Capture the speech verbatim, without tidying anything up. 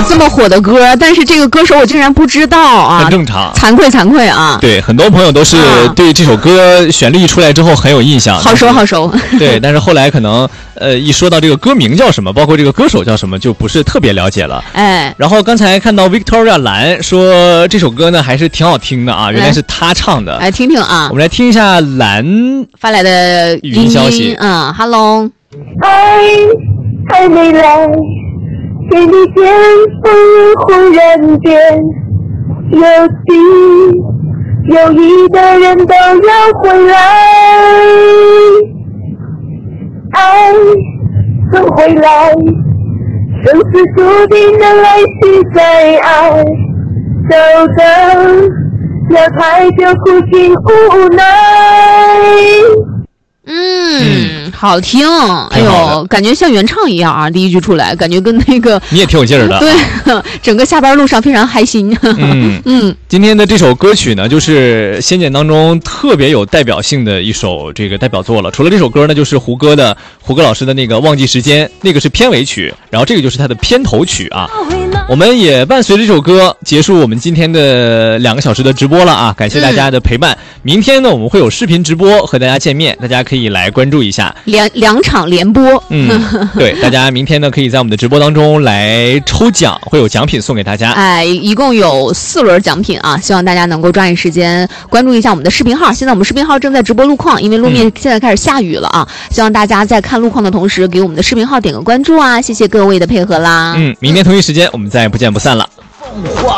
这么火的歌，但是这个歌手我竟然不知道啊， 很正常， 惭愧惭愧啊。 对，很多朋友都是对这首歌旋律一出来之后很有印象， 好熟好熟。 对，但是后来可能呃一说到这个歌名叫什么，包括这个歌手叫什么，就不是特别了解了。 哎， 然后刚才看到 Victoria 蓝说这首歌呢还是挺好听的啊，原来是他唱的。 来听听啊， 我们来听一下蓝发来的语音消息。 嗯 ，Hello， 爱还没来，给你见风忽然间，有情有义的人都要回来，爱总会来，生死注定的来去在爱，走的要太久苦尽无奈。 嗯，好听，哎呦，感觉像原唱一样啊！第一句出来，感觉跟那个你也挺有劲儿的。 对，整个下班路上非常开心。 嗯嗯，今天的这首歌曲呢，就是《仙剑》当中特别有代表性的一首这个代表作了。除了这首歌呢，就是胡歌的胡歌老师的那个《忘记时间》，那个是片尾曲，然后这个就是他的片头曲啊。我们也伴随着这首歌结束我们今天的两个小时的直播了啊！感谢大家的陪伴。嗯、明天呢，我们会有视频直播和大家见面，大家可以来关注一下两两场联播。 嗯，对，大家明天呢可以在我们的直播当中来抽奖，会有奖品送给大家。 哎，一共有四轮奖品啊！希望大家能够抓紧时间关注一下我们的视频号。现在我们视频号正在直播路况，因为路面现在开始下雨了啊！嗯、希望大家在看路况的同时，给我们的视频号点个关注啊！谢谢各位的配合啦。 嗯，明天同一时间我们再不见不散了。